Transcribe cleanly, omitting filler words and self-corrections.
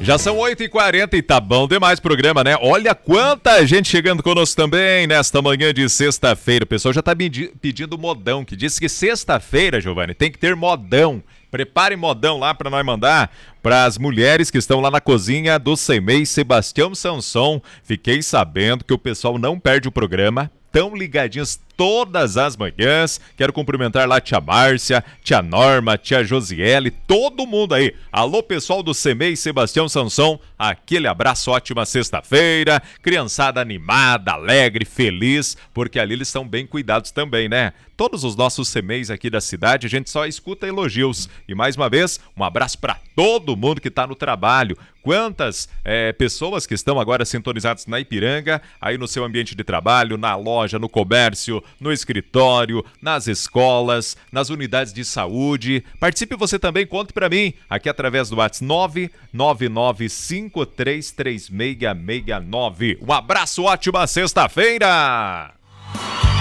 Já são 8h40 e tá bom demais o programa, né? Olha quanta gente chegando conosco também nesta manhã de sexta-feira. O pessoal já tá pedindo modão, que disse que sexta-feira, Giovanni, tem que ter modão. Prepare modão lá para nós mandar para as mulheres que estão lá na cozinha do Semei Sebastião Sanson. Fiquei sabendo que o pessoal não perde o programa. Tão ligadinhos todas as manhãs. Quero cumprimentar lá a tia Márcia, tia Norma, tia Josiele, todo mundo aí. Alô, pessoal do Semei Sebastião Sanson, aquele abraço, ótima sexta-feira. Criançada animada, alegre, feliz, porque ali eles estão bem cuidados também, né? Todos os nossos Semeis aqui da cidade, a gente só escuta elogios. E mais uma vez, um abraço para todo mundo que está no trabalho. Quantas pessoas que estão agora sintonizadas na Ipiranga, aí no seu ambiente de trabalho, na loja, no comércio, no escritório, nas escolas, nas unidades de saúde. Participe você também, conte para mim, aqui através do WhatsApp 999533669. Um abraço, ótima sexta-feira!